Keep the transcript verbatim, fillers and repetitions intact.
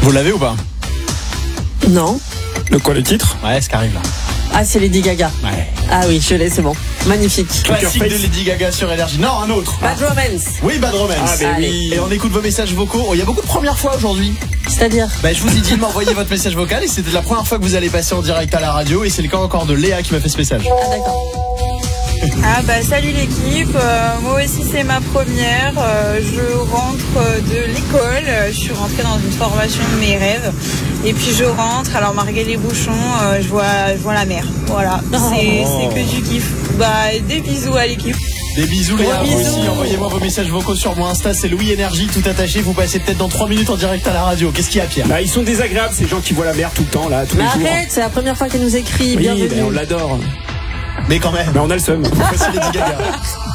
Vous l'avez ou pas? Non. Le quoi, le titre? Ouais, ce qui arrive là. Ah, c'est Lady Gaga. Ouais. Ah oui, je l'ai, c'est bon. Magnifique. Classique de Lady Gaga sur Énergie. Non, un autre. Bad Romance. Oui, Bad Romance. Ah, ben oui. Et on écoute vos messages vocaux. Oh, il y a beaucoup de premières fois aujourd'hui. C'est-à-dire Bah, je vous ai dit de m'envoyer votre message vocal et c'était la première fois que vous allez passer en direct à la radio et c'est le cas encore de Léa qui m'a fait ce message. Ah, d'accord. Ah bah salut l'équipe, euh, moi aussi c'est ma première, euh, je rentre de l'école, euh, je suis rentrée dans une formation de mes rêves et puis je rentre, alors malgré les bouchons, euh, je, vois, je vois la mer, voilà, c'est, c'est que du kiff. Bah des bisous à l'équipe. Des bisous Léa, Gros vous bisous. aussi, envoyez-moi vos messages vocaux sur mon Insta, c'est Louis Énergie, tout attaché, vous passez peut-être dans trois minutes en direct à la radio. Qu'est-ce qu'il y a, Pierre? Bah, ils sont désagréables, ces gens qui voient la mer tout le temps, là, tous Mais les jours. arrête, c'est la première fois qu'elle nous écrit. Oui, Bienvenue. ben, on l'adore. Mais quand même. Mais on a le seum. Voici Lady Gaga.